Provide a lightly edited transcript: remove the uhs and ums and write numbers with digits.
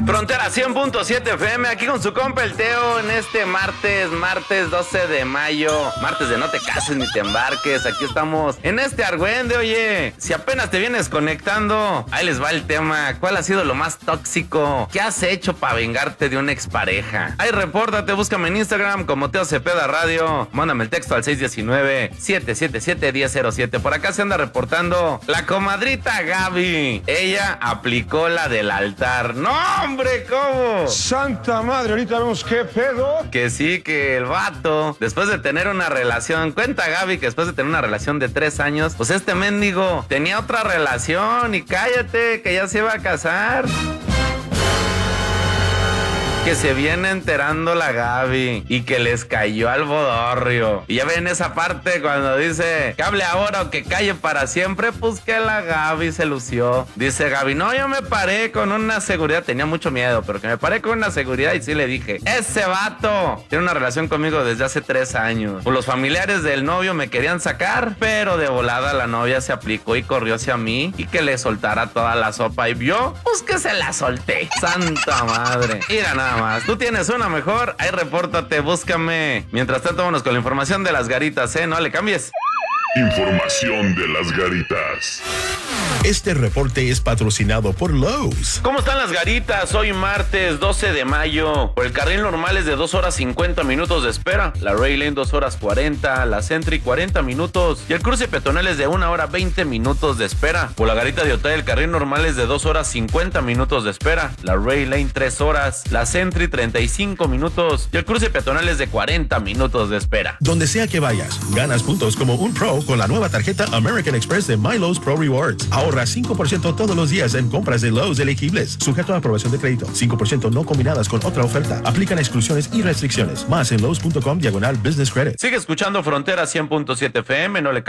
Frontera 100.7 FM, aquí con su compa el Teo en este martes 12 de mayo. Martes de no te cases ni te embarques. Aquí estamos en este argüende, oye. Si apenas te vienes conectando, ahí les va el tema. ¿Cuál ha sido lo más tóxico? ¿Qué has hecho para vengarte de una expareja? Ahí repórtate, búscame en Instagram como Teo Cepeda Radio. Mándame el texto al 619-777-1007. Por acá se anda reportando la comadrita Gaby. Ella aplicó la del altar. ¡No, hombre! ¿Cómo? Santa madre, ahorita vemos qué pedo. Que sí, que el vato, después de tener una relación, cuenta Gaby que después de tener una relación de 3 años, pues este mendigo tenía otra relación y cállate, que ya se iba a casar. Que se viene enterando la Gaby y que les cayó al bodorrio. Y ya ven esa parte cuando dice que hable ahora o que calle para siempre, pues que la Gaby se lució. Dice Gaby, no, yo me paré con una seguridad, tenía mucho miedo, pero que me paré con una seguridad y sí le dije, ese vato tiene una relación conmigo desde hace 3 años. Pues los familiares del novio me querían sacar, pero de volada la novia se aplicó y corrió hacia mí y que le soltara toda la sopa y vio, pues que se la solté. Santa madre. Mira nada más. Tú tienes una mejor, ahí repórtate, búscame. Mientras tanto, vámonos con la información de las garitas, no le cambies. Información de las garitas. Este reporte es patrocinado por Lowe's. ¿Cómo están las garitas? Hoy martes 12 de mayo. Por el carril normal es de 2 horas 50 minutos de espera. La Ray Lane 2 horas 40. La Sentry 40 minutos. Y el cruce peatonal es de 1 hora 20 minutos de espera. Por la garita de Otay el carril normal es de 2 horas 50 minutos de espera. La Ray Lane 3 horas. La Sentry 35 minutos. Y el cruce peatonal es de 40 minutos de espera. Donde sea que vayas, ganas puntos como un pro con la nueva tarjeta American Express de My Lowe's Pro Rewards. Ahorra 5% todos los días en compras de Lowe's elegibles. Sujeto a aprobación de crédito. 5% no combinadas con otra oferta. Aplican exclusiones y restricciones. Más en Lowe's.com/Business Credit. Sigue escuchando Frontera 100.7 FM. No le